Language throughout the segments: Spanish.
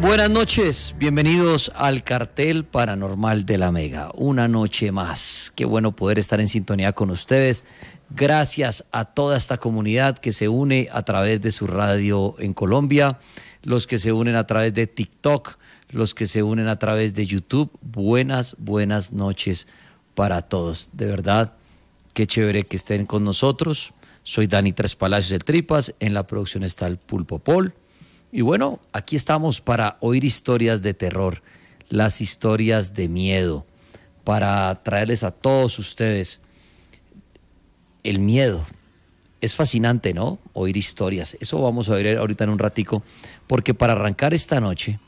Buenas noches, bienvenidos al Cartel Paranormal de la Mega. Una noche más. Qué bueno poder estar en sintonía con ustedes. Gracias a toda esta comunidad que se une a través de su radio en Colombia, los que se unen a través de TikTok, los que se unen a través de YouTube. Buenas noches para todos. De verdad, qué chévere que estén con nosotros. Soy Dani Tres Palacios de Tripas, en la producción está el Pulpo Paul. Y bueno, aquí estamos para oír historias de terror, las historias de miedo, para traerles a todos ustedes el miedo. Es fascinante, ¿no? Oír historias. Eso vamos a oír ahorita en un ratico, porque para arrancar esta noche,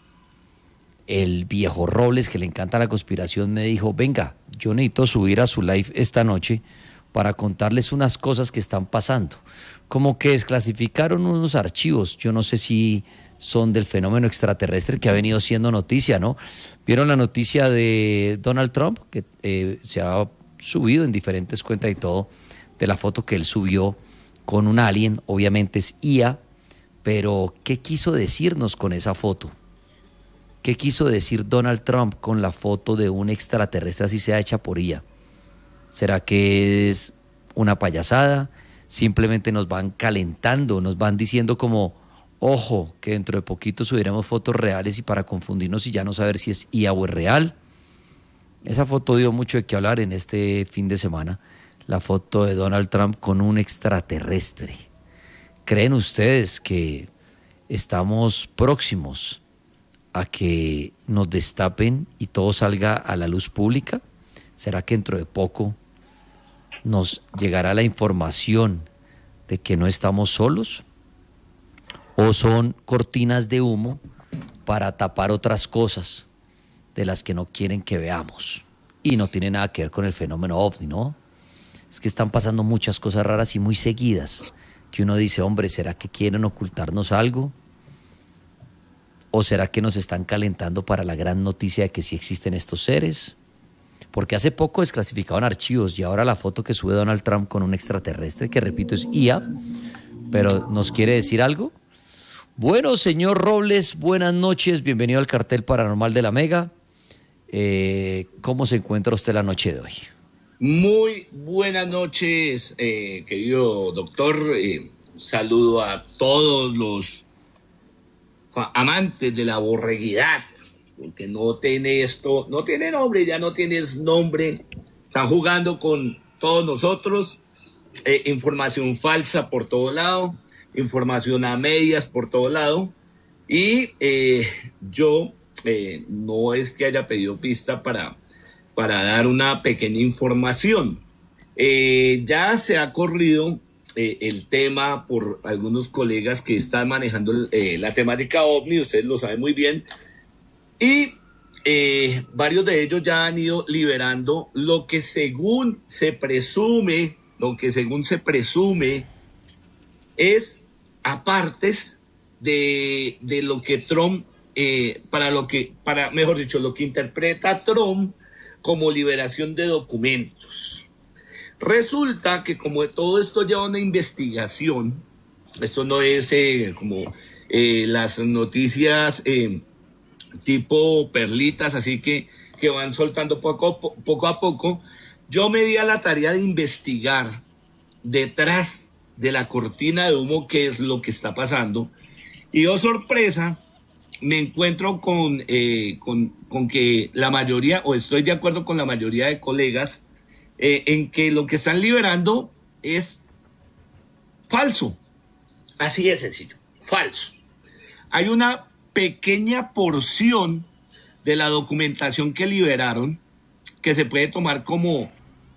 el viejo Robles, que le encanta la conspiración, me dijo, venga, yo necesito subir a su live esta noche para contarles unas cosas que están pasando. Como que desclasificaron unos archivos, yo no sé si son del fenómeno extraterrestre que ha venido siendo noticia, ¿no? ¿Vieron la noticia de Donald Trump? Que se ha subido en diferentes cuentas y todo, de la foto que él subió con un alien, obviamente es IA, pero ¿qué quiso decirnos con esa foto? ¿Qué quiso decir Donald Trump con la foto de un extraterrestre así sea hecha por IA? ¿Será que es una payasada? Simplemente nos van calentando, nos van diciendo como, ojo, que dentro de poquito subiremos fotos reales y para confundirnos y ya no saber si es IA o es real. Esa foto dio mucho de qué hablar en este fin de semana, la foto de Donald Trump con un extraterrestre. ¿Creen ustedes que estamos próximos a que nos destapen y todo salga a la luz pública? ¿Será que dentro de poco nos llegará la información de que no estamos solos? ¿O son cortinas de humo para tapar otras cosas de las que no quieren que veamos? Y no tiene nada que ver con el fenómeno OVNI, ¿no? Es que están pasando muchas cosas raras y muy seguidas, que uno dice, hombre, ¿será que quieren ocultarnos algo? ¿O será que nos están calentando para la gran noticia de que sí existen estos seres? Porque hace poco desclasificaron archivos y ahora la foto que sube Donald Trump con un extraterrestre, que repito es IA, pero ¿nos quiere decir algo? Bueno, señor Robles, buenas noches, bienvenido al Cartel Paranormal de la Mega. ¿Cómo se encuentra usted la noche de hoy? Muy buenas noches, querido doctor. Un saludo a todos los amantes de la borreguidad, porque no tiene esto, no tiene nombre, ya no tienes nombre. Están jugando con todos nosotros. Información falsa por todo lado, información a medias por todo lado. Y yo no es que haya pedido pista para dar una pequeña información. Ya se ha corrido el tema por algunos colegas que están manejando la temática OVNI, ustedes lo saben muy bien, y varios de ellos ya han ido liberando lo que según se presume es apartes de lo que Trump, mejor dicho, lo que interpreta Trump como liberación de documentos. Resulta que como todo esto lleva una investigación, esto no es como las noticias tipo perlitas, así que van soltando poco a poco. Yo me di a la tarea de investigar detrás de la cortina de humo qué es lo que está pasando. Y oh sorpresa, me encuentro con que la mayoría, o estoy de acuerdo con la mayoría de colegas, en que lo que están liberando es falso. Así de sencillo, falso. Hay una pequeña porción de la documentación que liberaron que se puede tomar como,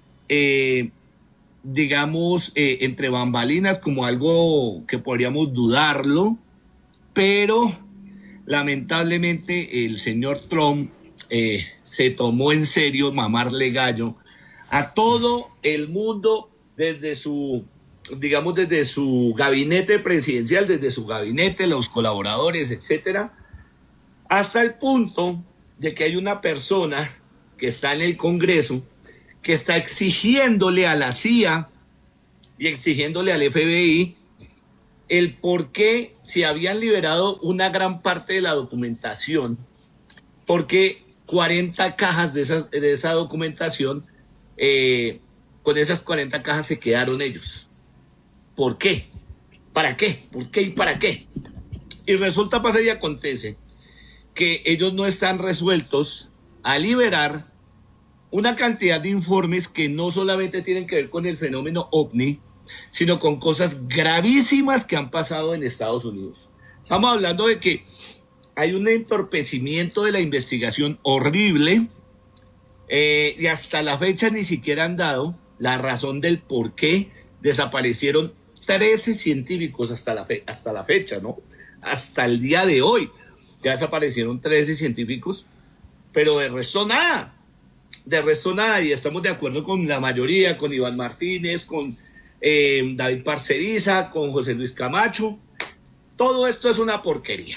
entre bambalinas, como algo que podríamos dudarlo, pero lamentablemente el señor Trump se tomó en serio mamarle gallo a todo el mundo desde su gabinete presidencial, desde su gabinete, los colaboradores, etcétera, hasta el punto de que hay una persona que está en el Congreso que está exigiéndole a la CIA y exigiéndole al FBI el por qué se habían liberado una gran parte de la documentación, porque 40 cajas de esa documentación, con esas 40 cajas se quedaron ellos. ¿Por qué? ¿Para qué? ¿Por qué y para qué? Y resulta, pasa y acontece que ellos no están resueltos a liberar una cantidad de informes que no solamente tienen que ver con el fenómeno OVNI, sino con cosas gravísimas que han pasado en Estados Unidos. Estamos hablando de que hay un entorpecimiento de la investigación horrible, y hasta la fecha ni siquiera han dado la razón del por qué desaparecieron 13 científicos hasta la fecha, ¿no? Hasta el día de hoy ya desaparecieron 13 científicos, pero de resto nada, y estamos de acuerdo con la mayoría, con Iván Martínez, con David Parceriza, con José Luis Camacho. Todo esto es una porquería,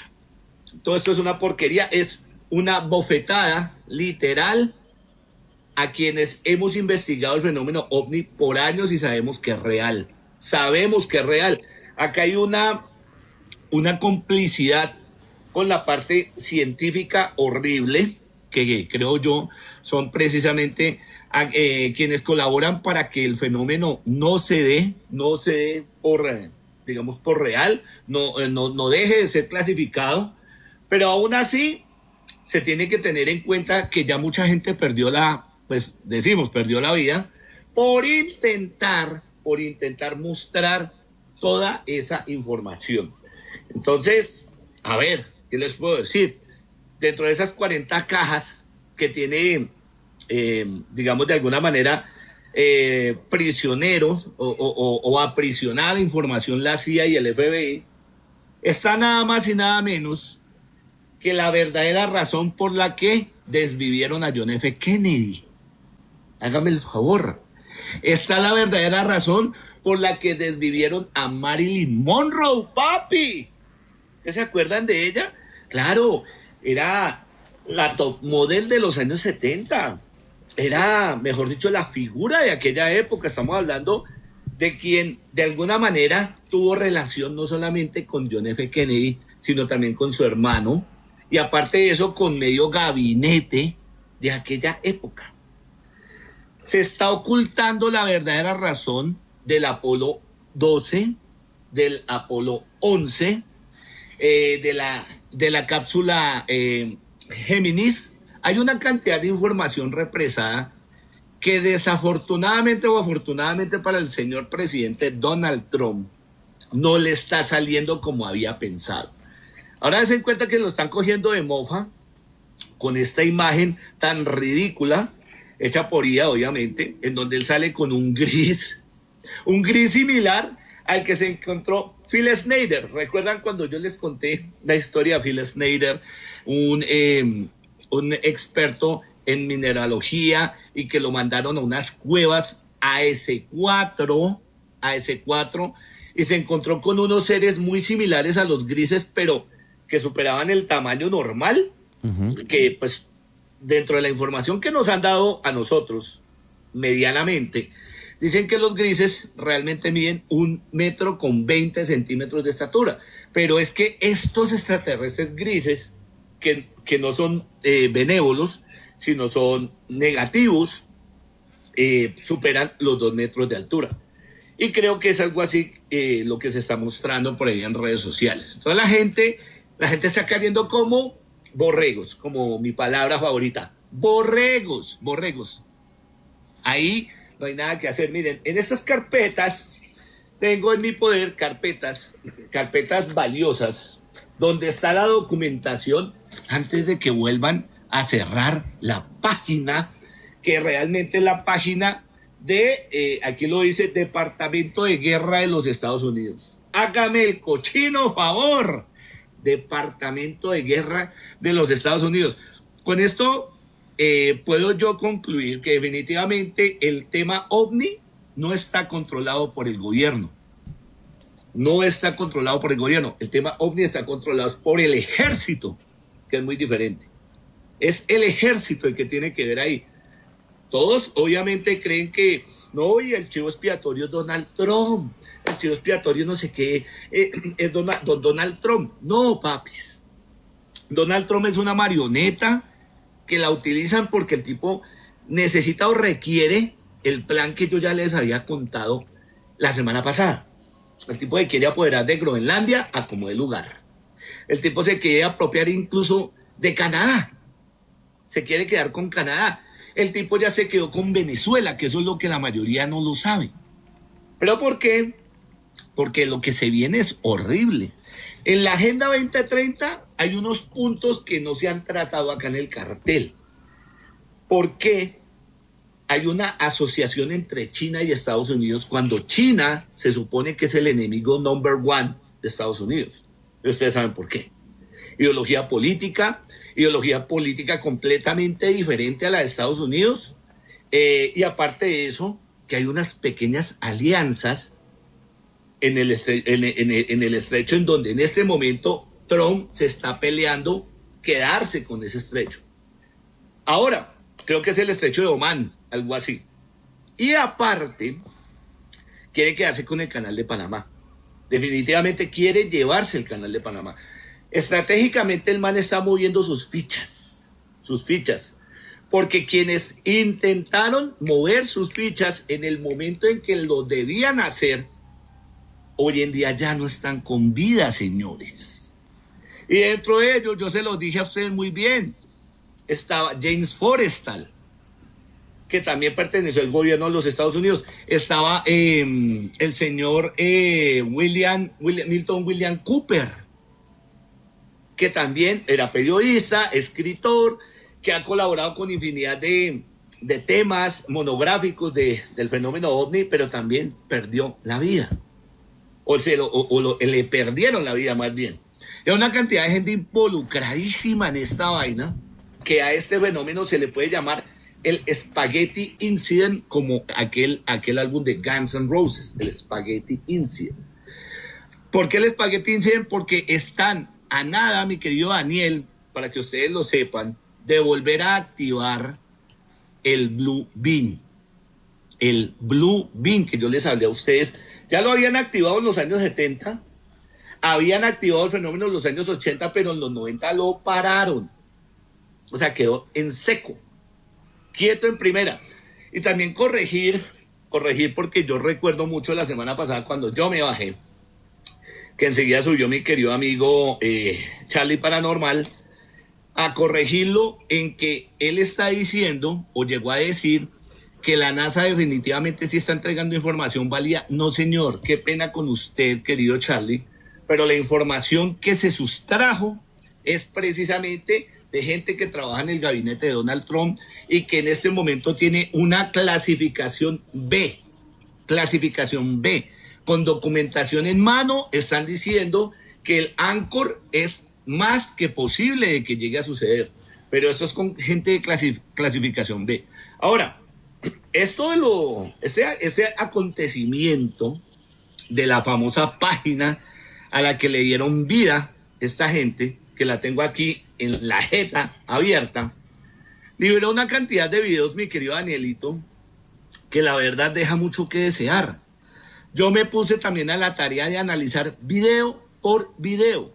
es una bofetada literal a quienes hemos investigado el fenómeno OVNI por años y sabemos que es real. Acá hay una complicidad con la parte científica horrible, que creo yo son precisamente quienes colaboran para que el fenómeno no se dé por real, no deje de ser clasificado, pero aún así se tiene que tener en cuenta que ya mucha gente perdió la vida por intentar mostrar toda esa información. Entonces, a ver, ¿qué les puedo decir? Dentro de esas 40 cajas que tiene, digamos de alguna manera, prisioneros o aprisionada información la CIA y el FBI, está nada más y nada menos que la verdadera razón por la que desvivieron a John F. Kennedy. Hágame el favor. Está la verdadera razón por la que desvivieron a Marilyn Monroe, papi. ¿Ustedes se acuerdan de ella? Claro, era la top model de los años 70. Era, mejor dicho, la figura de aquella época. Estamos hablando de quien, de alguna manera, tuvo relación no solamente con John F. Kennedy, sino también con su hermano, y aparte de eso, con medio gabinete de aquella época. Se está ocultando la verdadera razón del Apolo 12, del Apolo 11, de la cápsula Géminis. Hay una cantidad de información represada que desafortunadamente o afortunadamente para el señor presidente Donald Trump no le está saliendo como había pensado. Ahora se den cuenta que lo están cogiendo de mofa con esta imagen tan ridícula, hecha por IA obviamente, en donde él sale con un gris similar al que se encontró Phil Snyder. ¿Recuerdan cuando yo les conté la historia de Phil Snyder, un experto en mineralogía, y que lo mandaron a unas cuevas AS4, y se encontró con unos seres muy similares a los grises, pero que superaban el tamaño normal? Que pues dentro de la información que nos han dado a nosotros medianamente, dicen que los grises realmente miden 1 metro con 20 centímetros de estatura, pero es que estos extraterrestres grises, que no son benévolos, sino son negativos, superan los 2 metros de altura. Y creo que es algo así lo que se está mostrando por ahí en redes sociales. Entonces la gente está cayendo como borregos, como mi palabra favorita, borregos. Ahí no hay nada que hacer. Miren, en estas carpetas, tengo en mi poder carpetas valiosas, donde está la documentación antes de que vuelvan a cerrar la página, que realmente es la página de, aquí lo dice, Departamento de Guerra de los Estados Unidos. Hágame el cochino favor. Departamento de Guerra de los Estados Unidos. Con esto puedo yo concluir que definitivamente el tema OVNI no está controlado por el gobierno. El tema OVNI está controlado por el ejército, que es muy diferente. Es el ejército el que tiene que ver ahí. Todos obviamente creen que no, y el chivo expiatorio es Donald Trump. el chivo expiatorio no sé qué, es don Donald Trump. No, papis. Donald Trump es una marioneta que la utilizan porque el tipo necesita o requiere el plan que yo ya les había contado la semana pasada. El tipo se quiere apoderar de Groenlandia a como de lugar. El tipo se quiere apropiar incluso de Canadá. Se quiere quedar con Canadá. El tipo ya se quedó con Venezuela, que eso es lo que la mayoría no lo sabe. ¿Pero por qué? Porque lo que se viene es horrible. En la Agenda 2030 hay unos puntos que no se han tratado acá en el cartel. ¿Por qué hay una asociación entre China y Estados Unidos cuando China se supone que es el enemigo number one de Estados Unidos? Y ustedes saben por qué. Ideología política completamente diferente a la de Estados Unidos. Y aparte de eso, que hay unas pequeñas alianzas en el estrecho en donde en este momento Trump se está peleando quedarse con ese estrecho. Ahora, creo que es el estrecho de Omán, algo así. Y aparte, quiere quedarse con el canal de Panamá. Definitivamente quiere llevarse el canal de Panamá. Estratégicamente el man está moviendo sus fichas, porque quienes intentaron mover sus fichas en el momento en que lo debían hacer, hoy en día ya no están con vida, señores. Y dentro de ellos, yo se los dije a ustedes muy bien, estaba James Forrestal, que también perteneció al gobierno de los Estados Unidos. Estaba el señor Milton William Cooper, que también era periodista, escritor, que ha colaborado con infinidad de temas monográficos del fenómeno OVNI, pero también perdió la vida. Le perdieron la vida más bien. Es una cantidad de gente involucradísima en esta vaina, que a este fenómeno se le puede llamar el Spaghetti Incident, como aquel álbum de Guns N' Roses, el Spaghetti Incident. ¿Por qué el Spaghetti Incident? Porque están a nada, mi querido Daniel, para que ustedes lo sepan, de volver a activar el Blue Beam. El Blue Beam que yo les hablé a ustedes, ya lo habían activado en los años 70, habían activado el fenómeno en los años 80, pero en los 90 lo pararon. O sea, quedó en seco, quieto en primera. Y también corregir, porque yo recuerdo mucho la semana pasada cuando yo me bajé, que enseguida subió mi querido amigo Charlie Paranormal, a corregirlo en que él está diciendo, o llegó a decir, que la NASA definitivamente sí está entregando información válida. No, señor, qué pena con usted, querido Charlie, pero la información que se sustrajo es precisamente de gente que trabaja en el gabinete de Donald Trump y que en este momento tiene una clasificación B, con documentación en mano. Están diciendo que el Anchor es más que posible de que llegue a suceder, pero eso es con gente de clasificación B. Ahora, ese acontecimiento de la famosa página a la que le dieron vida esta gente, que la tengo aquí en la jeta abierta, liberó una cantidad de videos, mi querido Danielito, que la verdad deja mucho que desear. Yo me puse también a la tarea de analizar video por video.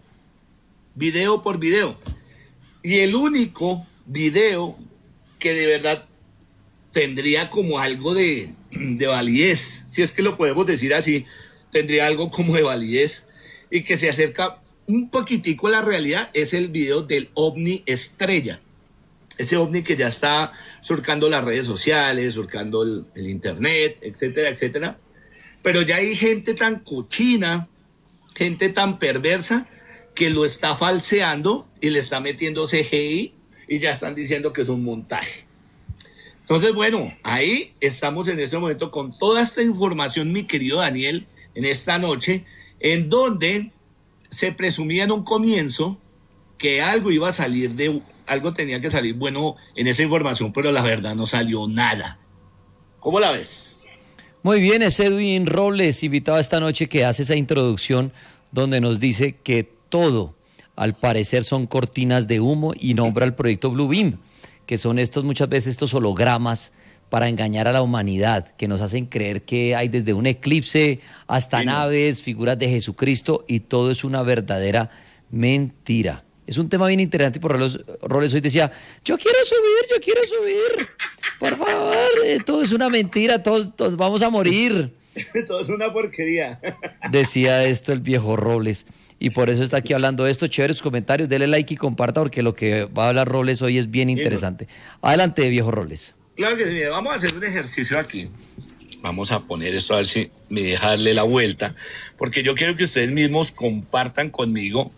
Y el único video que de verdad tendría como algo de validez, si es que lo podemos decir así, tendría algo como de validez y que se acerca un poquitico a la realidad, es el video del ovni estrella. Ese ovni que ya está surcando las redes sociales, surcando el internet, etcétera, etcétera. Pero ya hay gente tan cochina, gente tan perversa, que lo está falseando y le está metiendo CGI y ya están diciendo que es un montaje. Entonces, bueno, ahí estamos en este momento con toda esta información, mi querido Daniel, en esta noche, en donde se presumía en un comienzo que algo iba a salir algo tenía que salir bueno en esa información, pero la verdad no salió nada. ¿Cómo la ves? Muy bien, es Edwin Robles, invitado esta noche, que hace esa introducción donde nos dice que todo, al parecer, son cortinas de humo y nombra el proyecto Blue Beam, que son muchas veces estos hologramas para engañar a la humanidad, que nos hacen creer que hay desde un eclipse hasta Sí, no. naves, figuras de Jesucristo, y todo es una verdadera mentira. Es un tema bien interesante, por Roles hoy decía, yo quiero subir, por favor, todo es una mentira, todos vamos a morir. Todo es una porquería. Decía esto el viejo Robles. Y por eso está aquí hablando de esto. Chéveres comentarios, dele like y comparta porque lo que va a hablar Robles hoy es bien Sí, no. interesante. Adelante, viejo Roles. Claro que sí, mire, vamos a hacer un ejercicio aquí. Vamos a poner esto a ver si me deja darle la vuelta, porque yo quiero que ustedes mismos compartan conmigo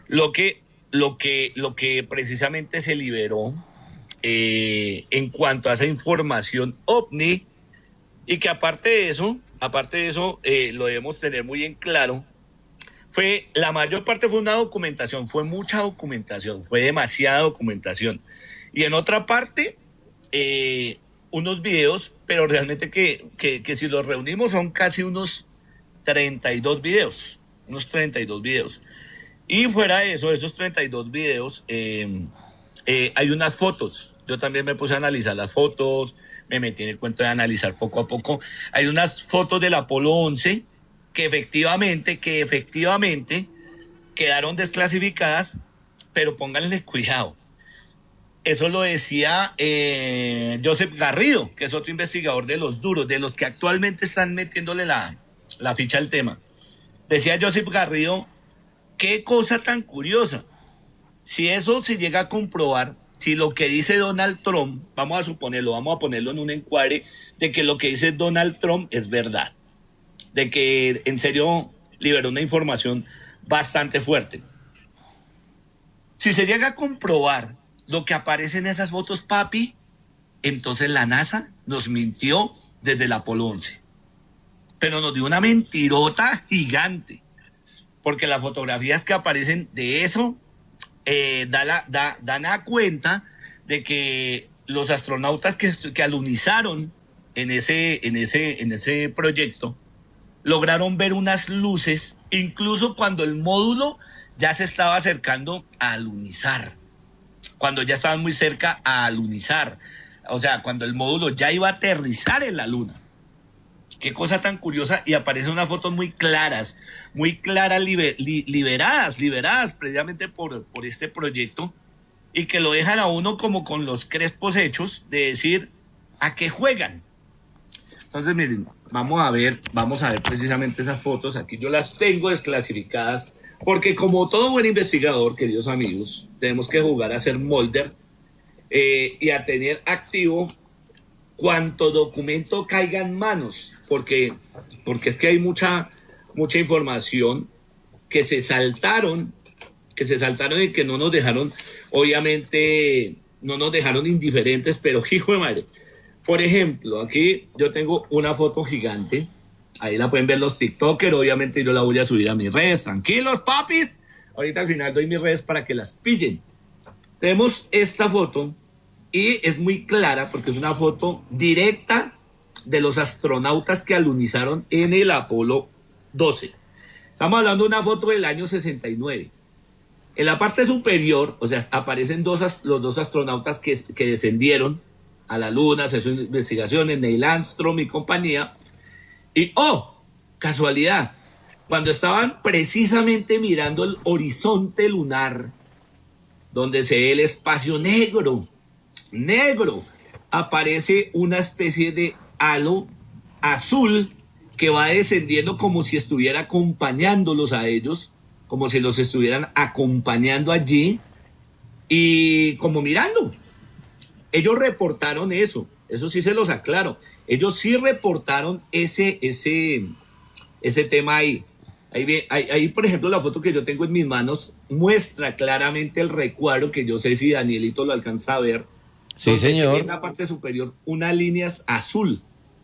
lo que precisamente se liberó en cuanto a esa información OVNI, y que aparte de eso, lo debemos tener muy en claro. La mayor parte fue una documentación, fue mucha documentación, fue demasiada documentación. Y en otra parte, unos videos, pero realmente que si los reunimos son casi unos 32 videos, Y fuera de eso, esos 32 videos, hay unas fotos. Yo también me puse a analizar las fotos, me metí en el cuento de analizar poco a poco. Hay unas fotos del Apolo 11 que efectivamente quedaron desclasificadas, pero pónganle cuidado. Eso lo decía Joseph Garrido, que es otro investigador de los duros, de los que actualmente están metiéndole la ficha al tema. Decía Joseph Garrido, qué cosa tan curiosa. Si eso se llega a comprobar, si lo que dice Donald Trump, vamos a ponerlo en un encuadre de que lo que dice Donald Trump es verdad, de que en serio liberó una información bastante fuerte. Si se llega a comprobar lo que aparece en esas fotos, papi, entonces la NASA nos mintió desde el Apolo 11. Pero nos dio una mentirota gigante, porque las fotografías que aparecen de eso dan a cuenta de que los astronautas que alunizaron en ese proyecto lograron ver unas luces, incluso cuando el módulo ya se estaba acercando a alunizar, cuando ya estaban muy cerca a alunizar, o sea, cuando el módulo ya iba a aterrizar en la Luna. Qué cosa tan curiosa, y aparecen unas fotos muy claras, liberadas precisamente por este proyecto, y que lo dejan a uno como con los crespos hechos de decir, ¿a qué juegan? Entonces, miren, vamos a ver precisamente esas fotos. Aquí yo las tengo desclasificadas, porque como todo buen investigador, queridos amigos, tenemos que jugar a ser Mulder y a tener activo cuanto documento caiga en manos, porque es que hay mucha información que se saltaron y que no nos dejaron, obviamente, no nos dejaron indiferentes, pero hijo de madre. Por ejemplo, aquí yo tengo una foto gigante, ahí la pueden ver los TikTokers, obviamente yo la voy a subir a mis redes, tranquilos papis, ahorita al final doy mis redes para que las pillen. Tenemos esta foto, y es muy clara porque es una foto directa de los astronautas que alunizaron en el Apolo 12. Estamos hablando de una foto del año 69. En la parte superior, o sea, aparecen los dos astronautas que descendieron a la Luna, hacer sus investigaciones, Neil Armstrong y compañía. Y, casualidad, cuando estaban precisamente mirando el horizonte lunar, donde se ve el espacio negro, aparece una especie de halo azul que va descendiendo como si estuviera acompañándolos a ellos, como si los estuvieran acompañando allí y como mirando. Ellos reportaron eso sí se los aclaro. Ellos sí reportaron ese tema ahí. Ahí, por ejemplo, la foto que yo tengo en mis manos muestra claramente el recuadro, que yo sé si Danielito lo alcanza a ver. Sí, señor. En la parte superior, unas líneas azul.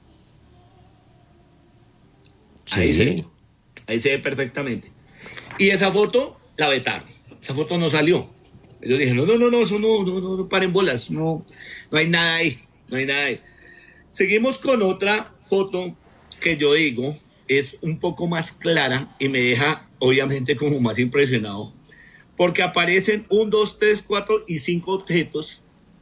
Sí. Ahí se ve perfectamente. Y esa foto la vetaron. Esa foto no salió. Ellos dijeron, no, eso no paren bolas. No hay nada ahí. Seguimos con otra foto que yo digo es un poco más clara y me deja, obviamente, como más impresionado. Porque aparecen 1, 2, 3, 4 y 5 objetos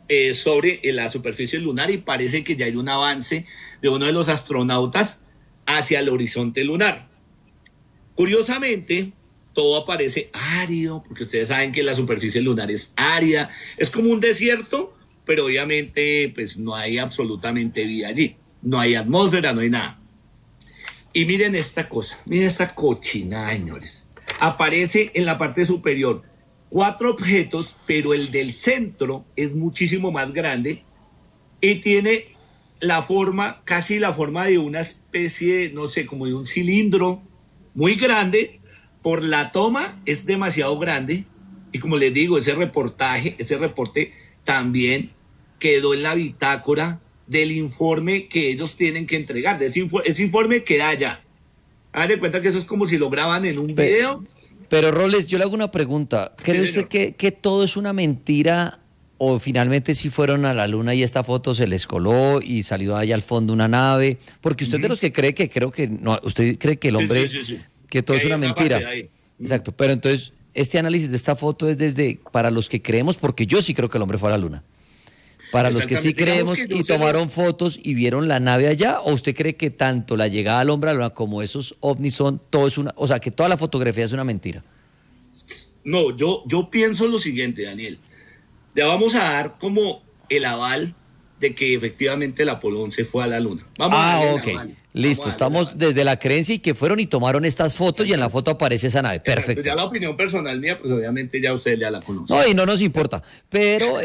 sobre la superficie lunar y parece que ya hay un avance de uno de los astronautas hacia el horizonte lunar. Curiosamente, todo aparece árido, porque ustedes saben que la superficie lunar es árida, es como un desierto, pero obviamente pues no hay absolutamente vida allí, no hay atmósfera, no hay nada. Y miren esta cosa, miren esta cochinada, señores. Aparece en la parte superior 4 objetos, pero el del centro es muchísimo más grande y tiene la forma, casi la forma de una especie, no sé, como de un cilindro muy grande. Por la toma es demasiado grande y como les digo, ese reporte también quedó en la bitácora del informe que ellos tienen que entregar. Ese informe queda allá. Haz de cuenta que eso es como si lo graban en un video. Pero Roles, yo le hago una pregunta. ¿Cree usted que todo es una mentira o finalmente sí fueron a la luna y esta foto se les coló y salió allá al fondo una nave? Porque usted de los que cree que creo que no, usted cree que el hombre, que todo es una mentira. Exacto, pero entonces este análisis de esta foto es para los que creemos, porque yo sí creo que el hombre fue a la luna. Para los que sí creemos y tomaron fotos y vieron la nave allá, ¿o usted cree que tanto la llegada al hombre a la luna como esos ovnis son, todo es o sea, que toda la fotografía es una mentira? No, yo pienso lo siguiente, Daniel. Le vamos a dar como el aval de que efectivamente el Apolo 11 fue a la luna. Ok. Listo, estamos desde la creencia y que fueron y tomaron estas fotos y en la foto aparece esa nave. Perfecto. Ya la opinión personal mía, pues obviamente ya usted ya la conoce. No, y no nos importa, pero...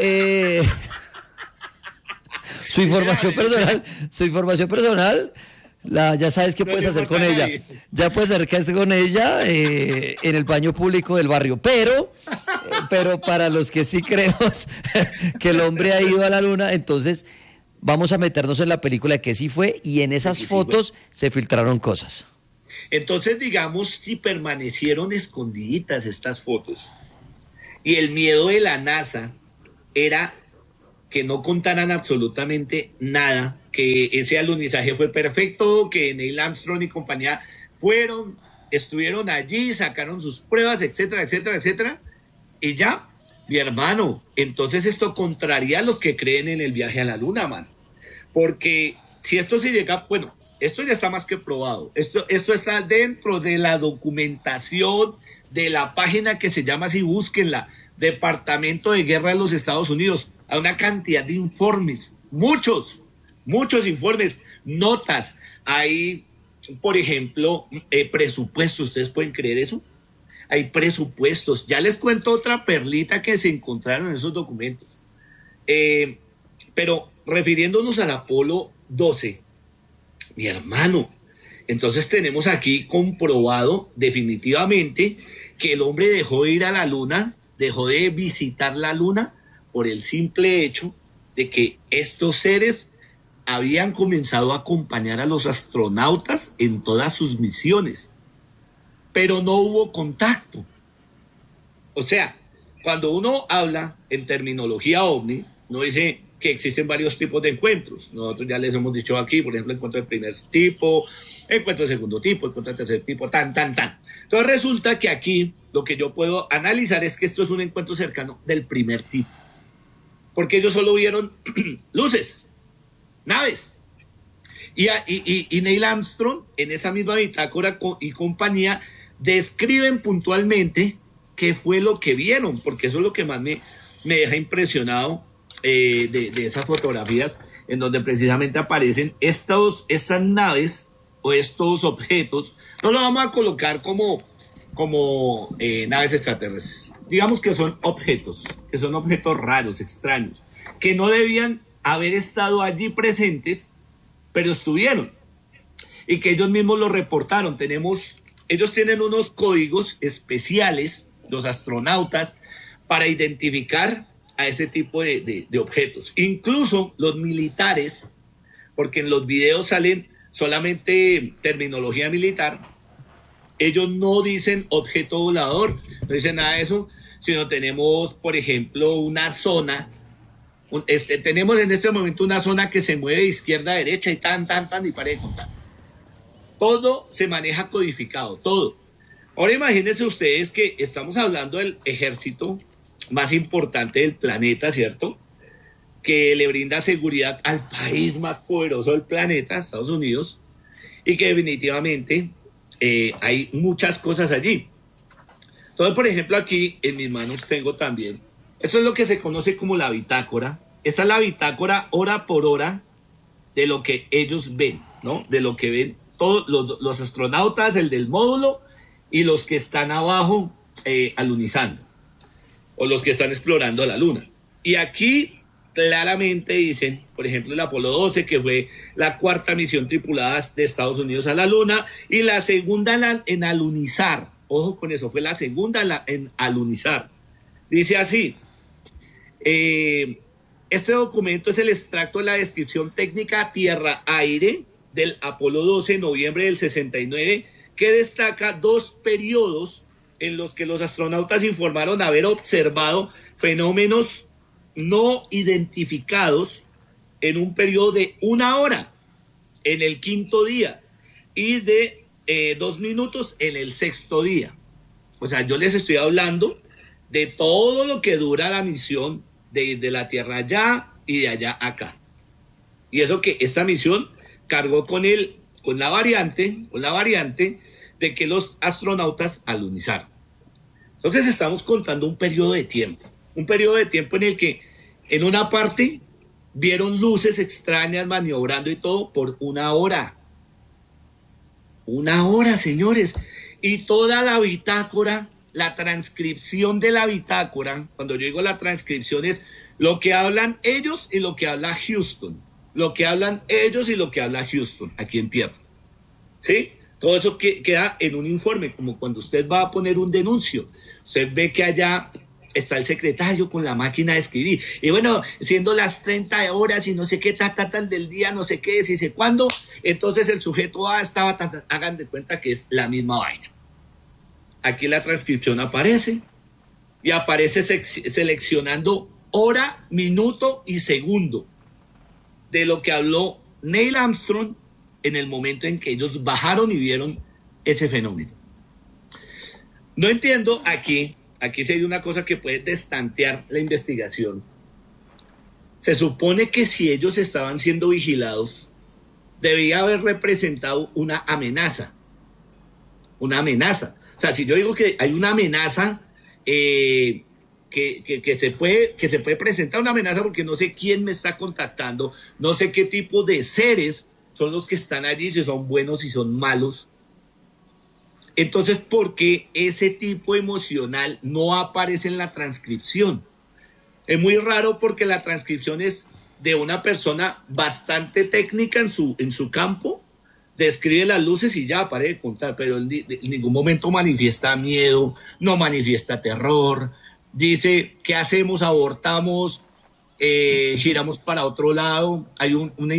Su información personal, ya sabes qué puedes hacer con ella. Ya puedes acercarse con ella en el baño público del barrio. Pero para los que sí creemos que el hombre ha ido a la luna, entonces vamos a meternos en la película que sí fue y en esas fotos se filtraron cosas. Entonces, digamos, si permanecieron escondiditas estas fotos y el miedo de la NASA era que no contaran absolutamente nada, que ese alunizaje fue perfecto, que Neil Armstrong y compañía estuvieron allí, sacaron sus pruebas, etcétera, etcétera, etcétera, y ya, mi hermano, entonces esto contraría a los que creen en el viaje a la luna, man, porque si esto se llega, bueno, esto ya está más que probado, esto está dentro de la documentación de la página que se llama, así búsquenla, Departamento de Guerra de los Estados Unidos, a una cantidad de informes, muchos informes, notas, hay, por ejemplo, presupuestos, ¿ustedes pueden creer eso? Hay presupuestos, ya les cuento otra perlita que se encontraron en esos documentos, pero refiriéndonos al Apolo 12, mi hermano, entonces tenemos aquí comprobado definitivamente que el hombre dejó de ir a la luna, dejó de visitar la luna por el simple hecho de que estos seres habían comenzado a acompañar a los astronautas en todas sus misiones, pero no hubo contacto. O sea, cuando uno habla en terminología OVNI, no dice que existen varios tipos de encuentros. Nosotros ya les hemos dicho aquí, por ejemplo, encuentro de primer tipo, encuentro de segundo tipo, encuentro de tercer tipo, tan. Entonces resulta que aquí lo que yo puedo analizar es que esto es un encuentro cercano del primer tipo, porque ellos solo vieron luces, naves. Y Neil Armstrong, en esa misma bitácora y compañía, describen puntualmente qué fue lo que vieron, porque eso es lo que más me deja impresionado de esas fotografías, en donde precisamente aparecen estas naves o estos objetos. No lo vamos a colocar como naves extraterrestres. Digamos que son objetos raros, extraños, que no debían haber estado allí presentes, pero estuvieron, y que ellos mismos lo reportaron. Ellos tienen unos códigos especiales, los astronautas, para identificar a ese tipo de objetos. Incluso los militares, porque en los videos salen solamente terminología militar, ellos no dicen objeto volador, no dicen nada de eso, sino tenemos, por ejemplo, una zona, tenemos en este momento una zona que se mueve de izquierda a derecha y tan, y para de contar. Todo se maneja codificado, todo. Ahora imagínense ustedes que estamos hablando del ejército más importante del planeta, ¿cierto? que le brinda seguridad al país más poderoso del planeta, Estados Unidos, y que definitivamente hay muchas cosas allí. Entonces, por ejemplo, aquí en mis manos tengo también, eso es lo que se conoce como la bitácora. Esa es la bitácora hora por hora de lo que ellos ven, ¿no? De lo que ven todos los astronautas, el del módulo y los que están abajo alunizando, o los que están explorando la Luna. Y aquí claramente dicen, por ejemplo, el Apolo 12, que fue la cuarta misión tripulada de Estados Unidos a la Luna, y la segunda en alunizar. Ojo con eso, fue la segunda en alunizar. Dice así, este documento es el extracto de la descripción técnica tierra-aire del Apolo 12, noviembre del 69, que destaca 2 periodos en los que los astronautas informaron haber observado fenómenos no identificados en un periodo de 1 hora en el 5.º día y de 2 minutos en el 6.º día. O sea, yo les estoy hablando de todo lo que dura la misión de la Tierra allá y de allá acá. Y eso que esta misión cargó con la variante de que los astronautas alunizaron. Entonces estamos contando un periodo de tiempo en el que en una parte vieron luces extrañas maniobrando y todo por 1 hora. 1 hora, señores. Y toda la bitácora, la transcripción de la bitácora, cuando yo digo la transcripción es lo que hablan ellos y lo que habla Houston. Lo que hablan ellos y lo que habla Houston aquí en tierra. ¿Sí? Todo eso queda en un informe, como cuando usted va a poner un denuncio. Usted ve que allá está el secretario con la máquina de escribir. Y bueno, siendo las 30 horas y no sé qué, tal del día, no sé qué, si sé cuándo, entonces el sujeto A estaba, hagan de cuenta que es la misma vaina. Aquí la transcripción aparece y aparece seleccionando hora, minuto y segundo de lo que habló Neil Armstrong en el momento en que ellos bajaron y vieron ese fenómeno. No entiendo aquí sería una cosa que puede destantear la investigación. Se supone que si ellos estaban siendo vigilados, debía haber representado una amenaza. Una amenaza. O sea, si yo digo que hay una amenaza, que se puede presentar una amenaza porque no sé quién me está contactando, no sé qué tipo de seres son los que están allí, si son buenos, si son malos. Entonces, ¿por qué ese tipo emocional no aparece en la transcripción? Es muy raro porque la transcripción es de una persona bastante técnica en su campo, describe las luces y ya, pare de contar, pero en ningún momento manifiesta miedo, no manifiesta terror, dice, ¿qué hacemos? Abortamos, giramos para otro lado, hay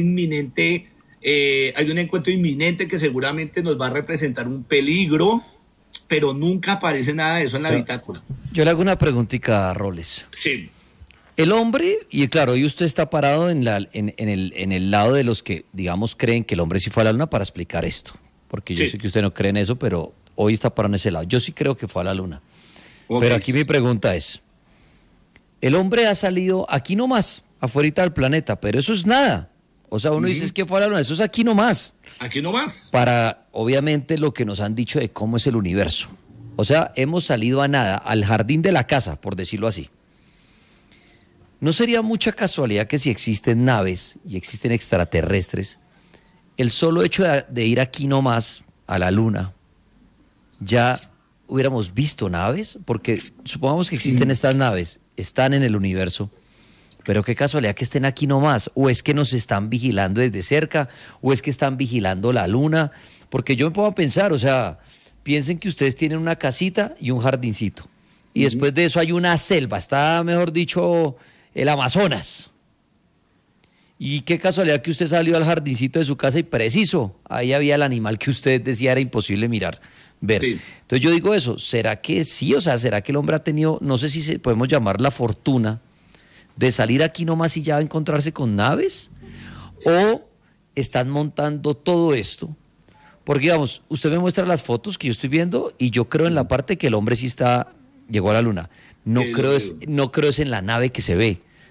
hay un encuentro inminente que seguramente nos va a representar un peligro, pero nunca aparece nada de eso en la bitácora. Yo le hago una preguntita a Roles. Sí. El hombre, y claro, y usted está parado en el lado de los que, digamos, creen que el hombre sí fue a la luna para explicar esto, porque yo sé que usted no cree en eso, pero hoy está parado en ese lado. Yo sí creo que fue a la luna. Okay. Pero aquí mi pregunta es, el hombre ha salido aquí nomás, afuera del planeta, pero eso es nada. O sea, uno dice es que fue a la luna, eso es aquí nomás. Aquí nomás. Para, obviamente, lo que nos han dicho de cómo es el universo. O sea, hemos salido a nada, al jardín de la casa, por decirlo así. ¿No sería mucha casualidad que si existen naves y existen extraterrestres, el solo hecho de ir aquí nomás, a la luna, ya hubiéramos visto naves? Porque supongamos que existen estas naves, están en el universo, pero qué casualidad que estén aquí nomás, o es que nos están vigilando desde cerca, o es que están vigilando la luna, porque yo me pongo a pensar, o sea, piensen que ustedes tienen una casita y un jardincito, y después de eso hay una selva, está, mejor dicho, el Amazonas, y qué casualidad que usted salió al jardincito de su casa y preciso, ahí había el animal que usted decía era imposible ver. Sí. Entonces yo digo eso, ¿será que sí? O sea, ¿será que el hombre ha tenido, no sé si podemos llamar la fortuna de salir aquí nomás y ya encontrarse con naves? ¿O están montando todo esto? Porque, digamos, usted me muestra las fotos que yo estoy viendo y yo creo en la parte que el hombre sí llegó a la luna. No creo es en la nave que se ve,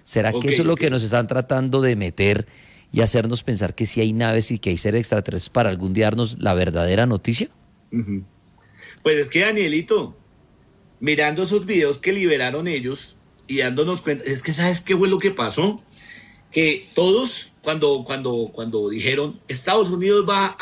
¿Será que Ok, eso es lo ok. que nos están tratando de meter y hacernos pensar que sí hay naves y que hay seres extraterrestres para algún día darnos la verdadera noticia? Ujú. Pues es que Danielito, mirando esos videos que liberaron ellos y dándonos cuenta, es que ¿sabes qué fue lo que pasó? Que todos, cuando dijeron, Estados Unidos va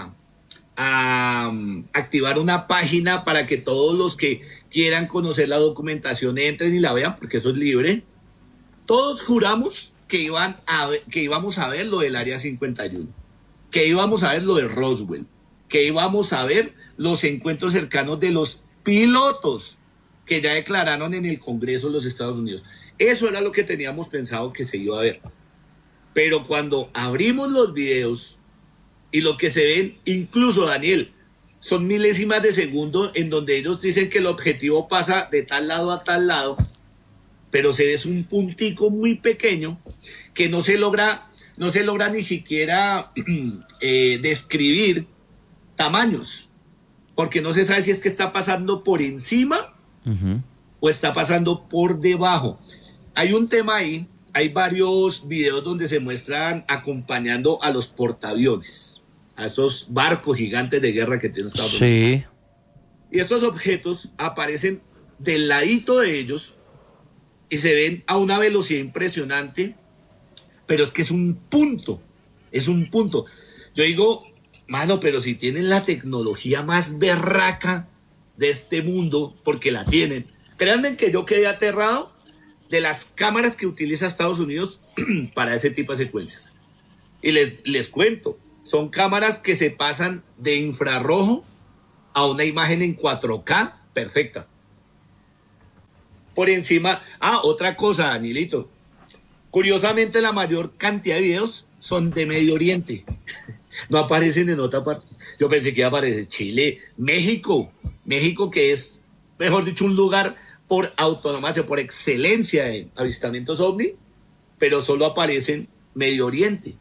a activar una página para que todos los que quieran conocer la documentación entren y la vean, porque eso es libre, todos juramos que íbamos a ver lo del Área 51, que íbamos a ver lo de Roswell, que íbamos a ver los encuentros cercanos de los pilotos que ya declararon en el Congreso de los Estados Unidos. Eso era lo que teníamos pensado que se iba a ver. Pero cuando abrimos los videos y lo que se ven, incluso Daniel, son milésimas de segundo en donde ellos dicen que el objetivo pasa de tal lado a tal lado, pero se ve un puntico muy pequeño que no se logra ni siquiera describir tamaños, porque no se sabe si es que está pasando por encima Ujú. o está pasando por debajo. Hay un tema ahí, hay varios videos donde se muestran acompañando a los portaaviones, a esos barcos gigantes de guerra que tiene Estados Unidos. Sí. Y estos objetos aparecen del ladito de ellos y se ven a una velocidad impresionante, pero es que es un punto. Yo digo, mano, pero si tienen la tecnología más berraca de este mundo, porque la tienen, créanme que yo quedé aterrado de las cámaras que utiliza Estados Unidos para ese tipo de secuencias. Y les cuento, son cámaras que se pasan de infrarrojo a una imagen en 4K perfecta. Por encima, otra cosa, Danielito. Curiosamente, la mayor cantidad de videos son de Medio Oriente. No aparecen en otra parte. Yo pensé que iba a aparecer Chile, México. México, que es, mejor dicho, un lugar por autonomía, por excelencia en avistamientos ovni, pero solo aparecen Medio Oriente.